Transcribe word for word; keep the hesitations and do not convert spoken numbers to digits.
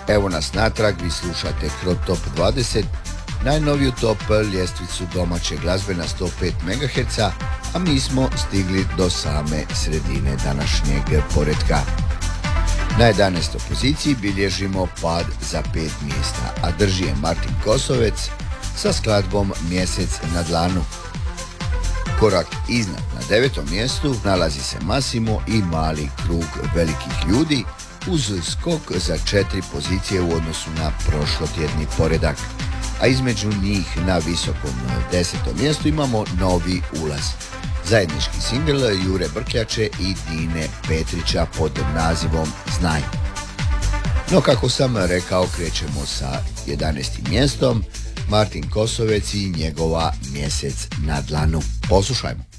Evo nas natrag, vi slušate Krop Top dvadeset, najnoviju top ljestvicu domaće glazbe na sto pet megaherca, a mi smo stigli do same sredine današnjeg poretka. Na jedanaestoj poziciji bilježimo pad za pet mjesta, a drži je Martin Kosovec sa skladbom Mjesec na dlanu. Korak iznad na devetom mjestu nalazi se Massimo i Mali krug velikih ljudi uz skok za četiri pozicije u odnosu na prošlotjedni poredak, a između njih na visokom desetom mjestu imamo novi ulaz. Zajednički singl Jure Brkljače i Dine Petrića pod nazivom Znaj. No kako sam rekao, krećemo sa jedanaestim mjestom, Martin Kosovec i njegova Mjesec na dlanu. Poslušajmo.